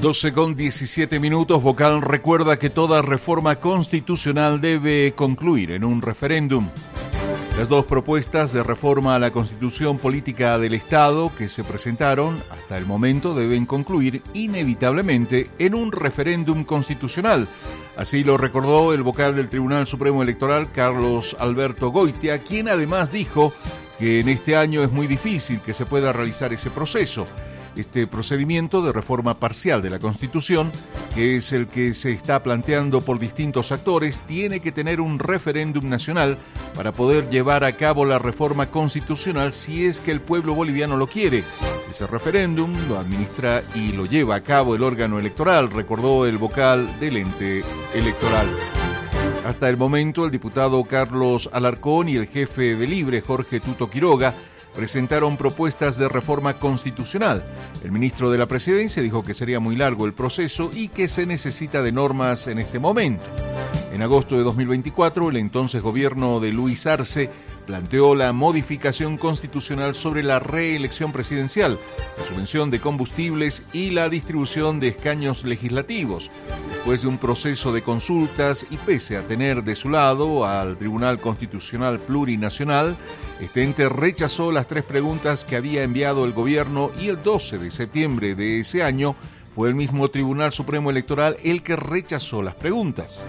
12:17. Vocal recuerda que toda reforma constitucional debe concluir en un referéndum. Las dos propuestas de reforma a la Constitución Política del Estado que se presentaron hasta el momento deben concluir inevitablemente en un referéndum constitucional. Así lo recordó el vocal del Tribunal Supremo Electoral, Carlos Alberto Goitia, quien además dijo que en este año es muy difícil que se pueda realizar ese proceso. Este procedimiento de reforma parcial de la Constitución, que es el que se está planteando por distintos actores, tiene que tener un referéndum nacional para poder llevar a cabo la reforma constitucional si es que el pueblo boliviano lo quiere. Ese referéndum lo administra y lo lleva a cabo el órgano electoral, recordó el vocal del ente electoral. Hasta el momento, el diputado Carlos Alarcón y el jefe de Libre, Jorge Tuto Quiroga, presentaron propuestas de reforma constitucional. El ministro de la Presidencia dijo que sería muy largo el proceso y que se necesita de normas en este momento. En agosto de 2024, el entonces gobierno de Luis Arce planteó la modificación constitucional sobre la reelección presidencial, la subvención de combustibles y la distribución de escaños legislativos. Después de un proceso de consultas y pese a tener de su lado al Tribunal Constitucional Plurinacional, este ente rechazó las 3 preguntas que había enviado el gobierno y el 12 de septiembre de ese año fue el mismo Tribunal Supremo Electoral el que rechazó las preguntas.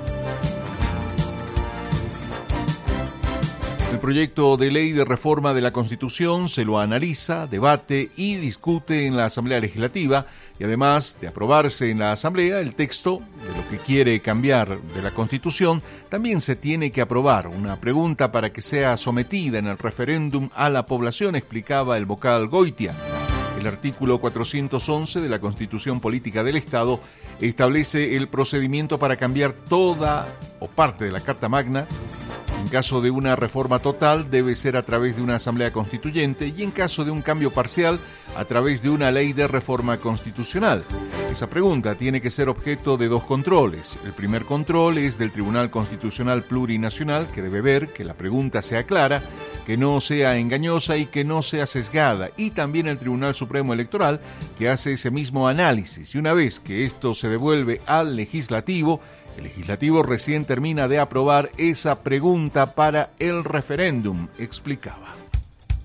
El proyecto de ley de reforma de la Constitución se lo analiza, debate y discute en la Asamblea Legislativa y además de aprobarse en la Asamblea, el texto de lo que quiere cambiar de la Constitución también se tiene que aprobar. Una pregunta para que sea sometida en el referéndum a la población, explicaba el vocal Goitia. El artículo 411 de la Constitución Política del Estado establece el procedimiento para cambiar toda o parte de la Carta Magna. En caso de una reforma total, debe ser a través de una asamblea constituyente y en caso de un cambio parcial, a través de una ley de reforma constitucional. Esa pregunta tiene que ser objeto de 2 controles. El primer control es del Tribunal Constitucional Plurinacional, que debe ver que la pregunta sea clara, que no sea engañosa y que no sea sesgada. Y también el Tribunal Supremo Electoral, que hace ese mismo análisis. Y una vez que esto se devuelve al Legislativo, el Legislativo recién termina de aprobar esa pregunta para el referéndum, explicaba.